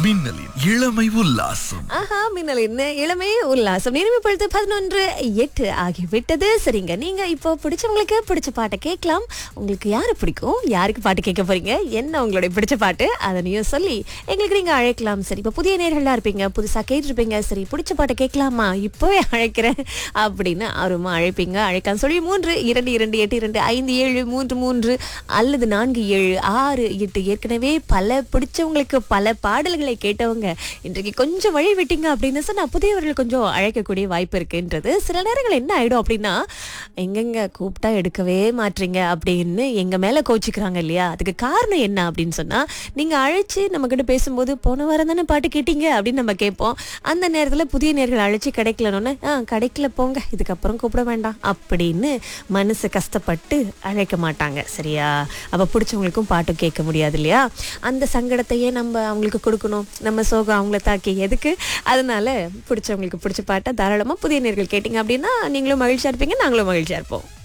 மின்னலின் இளமை உல்லாசம். ஆஹா, மின்னலின் இளமை உல்லாசம் நேரம் இப்பொழுது 11:08 ஆகிவிட்டது. சரிங்க, நீங்க இப்போ பிடிச்சவங்களுக்கு பிடிச்ச பாட்டை கேட்கலாம். உங்களுக்கு யாரு பிடிக்கும், யாருக்கு பாட்டு கேட்க போறீங்க, என்ன உங்களுடைய பிடிச்ச பாட்டு, அதனையும் சொல்லி எங்களுக்கு நீங்க அழைக்கலாம். சரி, இப்போ புதிய நேர்களா இருப்பீங்க, புதுசா கேட்டிருப்பீங்க, சரி பிடிச்ச பாட்டை கேட்கலாமா, இப்போவே அழைக்கிறேன் அப்படின்னு ஆர்வமா அழைப்பீங்க. அழைக்கலாம் சொல்லி 3228257333 அல்லது 4768. ஏற்கனவே பல பிடிச்சவங்களுக்கு பல பாடல்களை கேட்டவங்க இன்றைக்கு கொஞ்சம் வழி விட்டீங்க அப்படின்னு சொன்னா புதியவர்கள் கொஞ்சம் அழைக்கக்கூடிய வாய்ப்பு இருக்குன்றது. சில நேரங்கள் என்ன ஆயிடும் அப்படின்னா, எங்கெங்க கூப்பிட்டா எடுக்கவே மாட்டீங்க அப்படின்னு எங்க மேல கோச்சிக்கிறாங்க இல்லையா. அதுக்கு காரணம் என்ன அப்படின்னு சொன்னா, நீங்க அழைச்சு நம்ம கிட்ட பேசும்போது போன வாரம் தானே பாட்டு கேட்டீங்க அப்படின்னு நம்ம கேட்போம். அந்த நேரத்துல புதிய நேர்கள் அழைச்சு கிடைக்கலன்னு கிடைக்கல போங்க, இதுக்கப்புறம் கூப்பிட வேண்டாம் அப்படின்னு மனசு கஷ்டப்பட்டு அழைக்க மாட்டாங்க. சரியா? அப்ப பிடிச்சவங்களுக்கும் பாட்டு கேட்க முடியாது இல்லையா. அந்த சங்கடத்தையே நம்ம அவங்களுக்கு கொடுக்கணும், நம்ம சோகம் அவங்கள தாக்கி எதுக்கு. அதனால பிடிச்சவங்களுக்கு பிடிச்ச பாட்டை தாராளமா புதிய நேர்கள் கேட்டீங்க அப்படின்னா நீங்களும் மகிழ்ச்சியா இருப்பீங்க, நாங்களும் மகிழ்ச்சியா இருப்போம்.